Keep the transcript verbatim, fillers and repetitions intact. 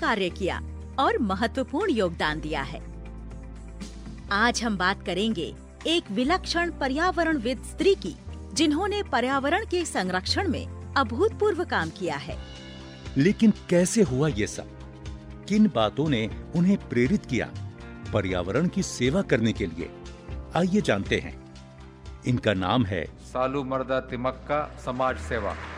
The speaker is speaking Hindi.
कार्य किया और महत्वपूर्ण योगदान दिया है। आज हम बात करेंगे एक विलक्षण पर्यावरणविद स्त्री की, जिन्होंने पर्यावरण के संरक्षण में अभूतपूर्व काम किया है। लेकिन कैसे हुआ ये सब? किन बातों ने उन्हें प्रेरित किया पर्यावरण की सेवा करने के लिए? आइए जानते हैं। इनका नाम है सालू मर्दा तिमक्का समाज सेवा।